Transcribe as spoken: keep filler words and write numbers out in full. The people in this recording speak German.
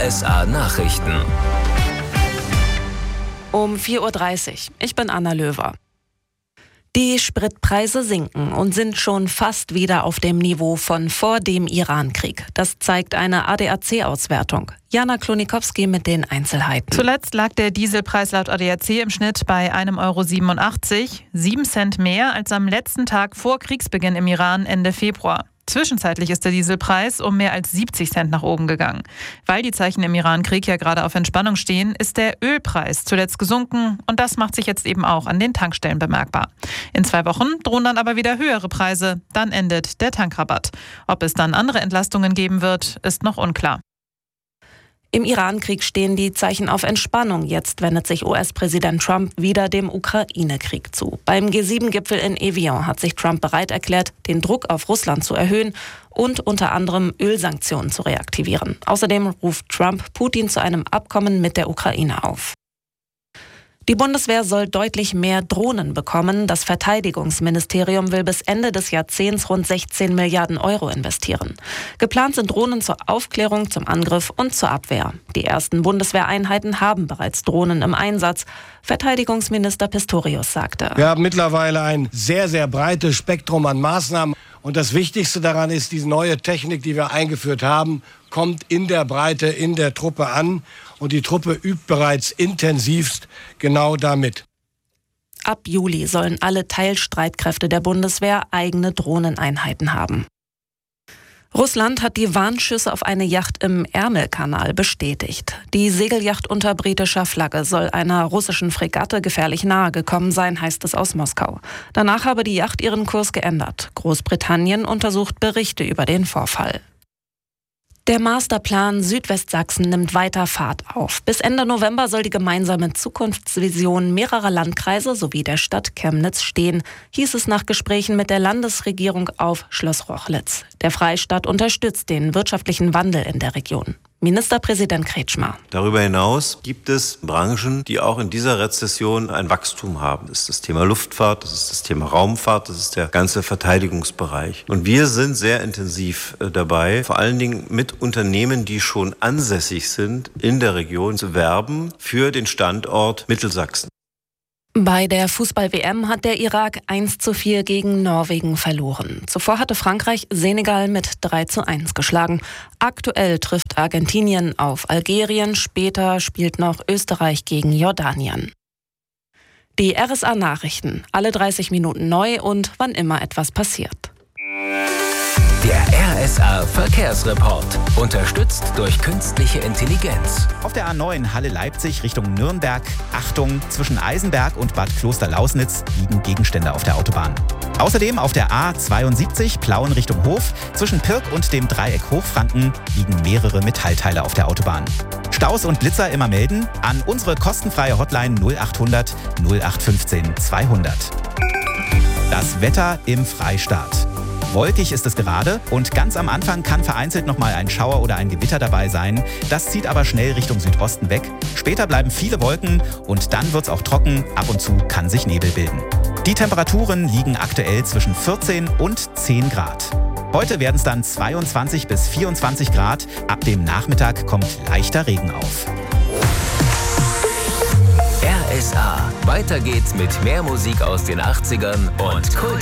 S A Nachrichten. Um vier Uhr dreißig. Ich bin Anna Löwer. Die Spritpreise sinken und sind schon fast wieder auf dem Niveau von vor dem Iran-Krieg. Das zeigt eine A D A C-Auswertung. Jana Klonikowski mit den Einzelheiten. Zuletzt lag der Dieselpreis laut A D A C im Schnitt bei einem Euro siebenundachtzig, sieben Cent mehr als am letzten Tag vor Kriegsbeginn im Iran Ende Februar. Zwischenzeitlich ist der Dieselpreis um mehr als siebzig Cent nach oben gegangen. Weil die Zeichen im Iran-Krieg ja gerade auf Entspannung stehen, ist der Ölpreis zuletzt gesunken und das macht sich jetzt eben auch an den Tankstellen bemerkbar. In zwei Wochen drohen dann aber wieder höhere Preise, dann endet der Tankrabatt. Ob es dann andere Entlastungen geben wird, ist noch unklar. Im Iran-Krieg stehen die Zeichen auf Entspannung. Jetzt wendet sich U S-Präsident Trump wieder dem Ukraine-Krieg zu. Beim G sieben Gipfel in Evian hat sich Trump bereit erklärt, den Druck auf Russland zu erhöhen und unter anderem Ölsanktionen zu reaktivieren. Außerdem ruft Trump Putin zu einem Abkommen mit der Ukraine auf. Die Bundeswehr soll deutlich mehr Drohnen bekommen. Das Verteidigungsministerium will bis Ende des Jahrzehnts rund sechzehn Milliarden Euro investieren. Geplant sind Drohnen zur Aufklärung, zum Angriff und zur Abwehr. Die ersten Bundeswehreinheiten haben bereits Drohnen im Einsatz. Verteidigungsminister Pistorius sagte: Wir haben mittlerweile ein sehr, sehr breites Spektrum an Maßnahmen. Und das Wichtigste daran ist, diese neue Technik, die wir eingeführt haben, kommt in der Breite, in der Truppe an. Und die Truppe übt bereits intensivst genau damit. Ab Juli sollen alle Teilstreitkräfte der Bundeswehr eigene Drohneneinheiten haben. Russland hat die Warnschüsse auf eine Yacht im Ärmelkanal bestätigt. Die Segelyacht unter britischer Flagge soll einer russischen Fregatte gefährlich nahe gekommen sein, heißt es aus Moskau. Danach habe die Yacht ihren Kurs geändert. Großbritannien untersucht Berichte über den Vorfall. Der Masterplan Südwestsachsen nimmt weiter Fahrt auf. Bis Ende November soll die gemeinsame Zukunftsvision mehrerer Landkreise sowie der Stadt Chemnitz stehen, hieß es nach Gesprächen mit der Landesregierung auf Schloss Rochlitz. Der Freistaat unterstützt den wirtschaftlichen Wandel in der Region. Ministerpräsident Kretschmer. Darüber hinaus gibt es Branchen, die auch in dieser Rezession ein Wachstum haben. Das ist das Thema Luftfahrt, das ist das Thema Raumfahrt, das ist der ganze Verteidigungsbereich. Und wir sind sehr intensiv dabei, vor allen Dingen mit Unternehmen, die schon ansässig sind, in der Region zu werben für den Standort Mittelsachsen. Bei der Fußball-W M hat der Irak eins zu vier gegen Norwegen verloren. Zuvor hatte Frankreich Senegal mit drei zu eins geschlagen. Aktuell trifft Argentinien auf Algerien, später spielt noch Österreich gegen Jordanien. Die R S A-Nachrichten, alle dreißig Minuten neu und wann immer etwas passiert. Der R S A-Verkehrsreport, unterstützt durch künstliche Intelligenz. Auf der A neun Halle-Leipzig Richtung Nürnberg. Achtung, zwischen Eisenberg und Bad Kloster-Lausnitz liegen Gegenstände auf der Autobahn. Außerdem auf der A zweiundsiebzig Plauen Richtung Hof. Zwischen Pirk und dem Dreieck Hochfranken liegen mehrere Metallteile auf der Autobahn. Staus und Blitzer immer melden an unsere kostenfreie Hotline null achthundert null acht fünfzehn zweihundert. Das Wetter im Freistaat. Wolkig ist es gerade und ganz am Anfang kann vereinzelt noch mal ein Schauer oder ein Gewitter dabei sein. Das zieht aber schnell Richtung Südosten weg. Später bleiben viele Wolken und dann wird's auch trocken. Ab und zu kann sich Nebel bilden. Die Temperaturen liegen aktuell zwischen vierzehn und zehn Grad. Heute werden es dann zweiundzwanzig bis vierundzwanzig Grad. Ab dem Nachmittag kommt leichter Regen auf. R S A. Weiter geht's mit mehr Musik aus den achtzigern und Kult.